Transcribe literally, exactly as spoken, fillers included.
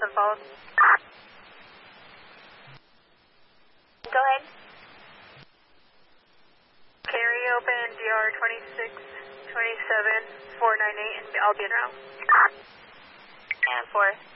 followed. Go ahead. Carry open, D R twenty-six twenty-seven four nine eight, and I'll be en route. And four.